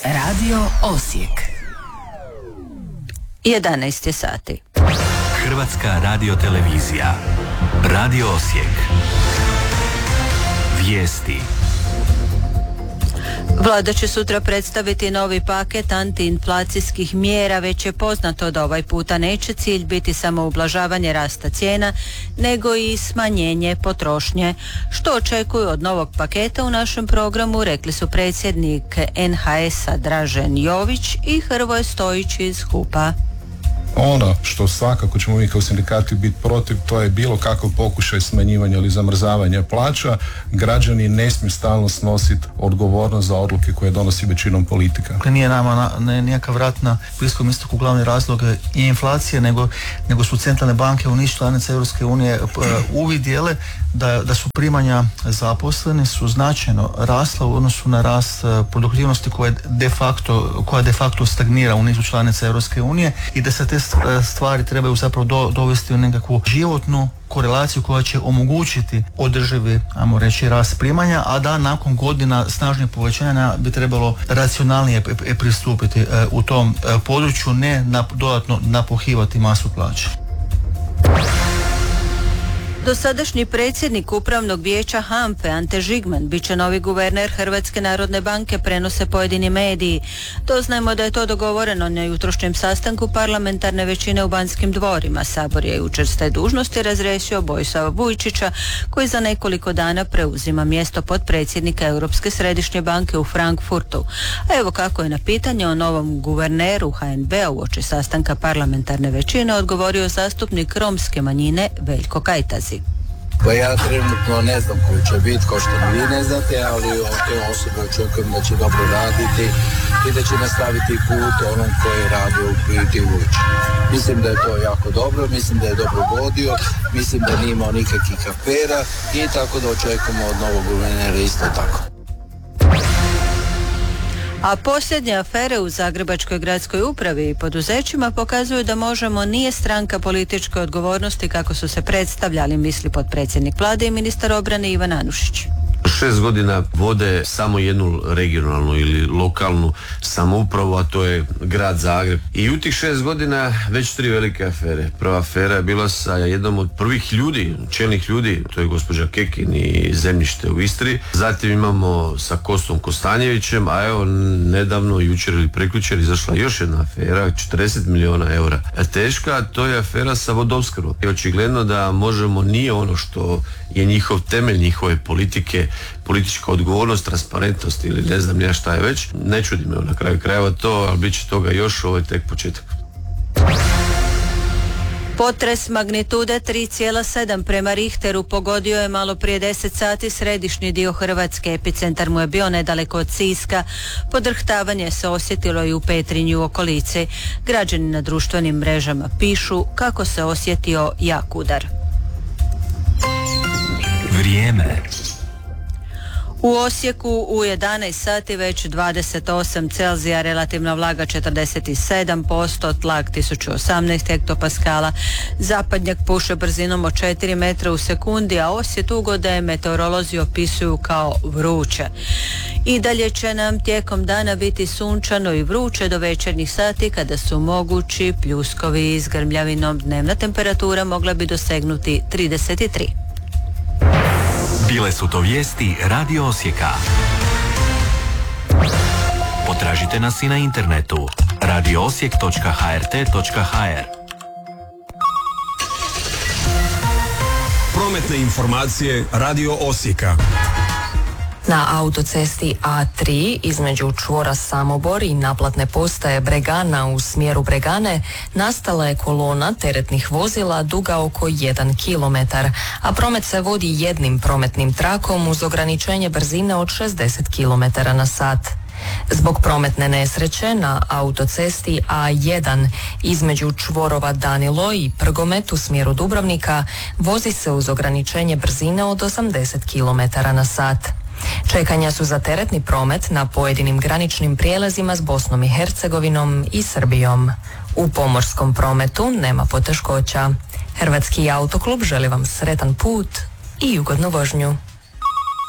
Radio Osijek. 11 je sati. Hrvatska radiotelevizija. Radio Osijek. Vijesti. Vlada će sutra predstaviti novi paket antiinflacijskih mjera. Već je poznato da ovaj puta neće cilj biti samo ublažavanje rasta cijena, nego i smanjenje potrošnje. Što očekuju od novog paketa u našem programu, rekli su predsjednik NHS-a Dražen Jović i Hrvoje Stojić iz HUP-a. Ono što svakako ćemo mi kao sindikati biti protiv, to je bilo kakav pokušaj smanjivanja ili zamrzavanja plaća. Građani ne smiju stalno snositi odgovornost za odluke koje donosi većinom politika. Nije nama nijakav rat na Bliskom istoku glavni razlog i inflacije, nego su centralne banke u niz članica Europske unije uvidjele da su primanja zaposleni su značajno rasla u odnosu na rast produktivnosti koja de facto stagnira u nizu članica Europske unije i da se te stvari trebaju zapravo dovesti u nekakvu životnu korelaciju koja će omogućiti održivi, ajmo reći, rast primanja, a da nakon godina snažnijeg povećanja bi trebalo racionalnije pristupiti u tom području, ne dodatno napuhivati masu plaća. Dosadašnji predsjednik Upravnog vijeća HANFA-e Ante Žigman bit će novi guverner Hrvatske narodne banke, prenose pojedini mediji. Doznajemo da je to dogovoreno na jutrošnjem sastanku parlamentarne većine u Banskim dvorima. Sabor je jučer s te dužnosti razriješio Bojisava Vujčića, koji za nekoliko dana preuzima mjesto potpredsjednika Europske središnje banke u Frankfurtu. A evo kako je na pitanje o novom guverneru HNB-a uoči sastanka parlamentarne većine odgovorio zastupnik romske manjine Veljko Kajtazi. Pa ja trenutno ne znam koji će biti, kao što vi ne znate, ali od te osobe očekujem da će dobro raditi i da će nastaviti put onom koji je radio u biti Vučić. Mislim da je to jako dobro, mislim da je dobro vodio, mislim da nije imao nikakvih afera i tako da očekujemo od novog guvernera isto tako. A posljednje afere u Zagrebačkoj gradskoj upravi i poduzećima pokazuju da Možemo nije stranka političke odgovornosti kako su se predstavljali, misli potpredsjednik Vlade i ministar obrane Ivan Anušić. 6 godina vode samo jednu regionalnu ili lokalnu samoupravu, a to je grad Zagreb. I u tih 6 godina već 3 velike afere. Prva afera je bila sa jednom od prvih ljudi, čelnih ljudi, to je gospođa Kekin i zemljište u Istri. Zatim imamo sa Kostom Kostanjevićem, a evo nedavno, jučer ili prekjučer, izašla još jedna afera, 40 milijuna eura. Teška, to je afera sa vodoopskrbom. I očigledno da Možemo nije ono što je njihov temelj njihove politike, politička odgovornost, transparentnost ili ne znam ja šta je već. Ne čudi me na kraju krajeva to, ali bit će toga još, ovo je tek početak. Potres magnitude 3,7 prema Richteru pogodio je malo prije 10 sati središnji dio Hrvatske. Epicentar mu je bio nedaleko od Siska. Podrhtavanje se osjetilo i u Petrinju u okolici. Građani na društvenim mrežama pišu kako se osjetio jak udar. Vrijeme. U Osijeku u 11 sati već 28 Celzija, relativna vlaga 47%, tlak 1018 hektopaskala, zapadnjak puše brzinom od 4 metra u sekundi, a Osjet ugode meteorolozi opisuju kao vruće. I dalje će nam tijekom dana biti sunčano i vruće do večernjih sati kada su mogući pljuskovi s grmljavinom. Dnevna temperatura mogla bi dosegnuti 33. Bile su to vijesti Radio Osijeka. Potražite nas i na internetu radioosijek.hrt.hr. Prometne informacije Radio Osijeka. Na autocesti A3 između čvora Samobor i naplatne postaje Bregana u smjeru Bregane nastala je kolona teretnih vozila duga oko 1 km, a promet se vodi jednim prometnim trakom uz ograničenje brzine od 60 km na sat. Zbog prometne nesreće na autocesti A1 između čvorova Danilo i Prgomet u smjeru Dubrovnika vozi se uz ograničenje brzine od 80 km na sat. Čekanja su za teretni promet na pojedinim graničnim prijelazima s Bosnom i Hercegovinom i Srbijom. U pomorskom prometu nema poteškoća. Hrvatski autoklub želi vam sretan put i ugodnu vožnju.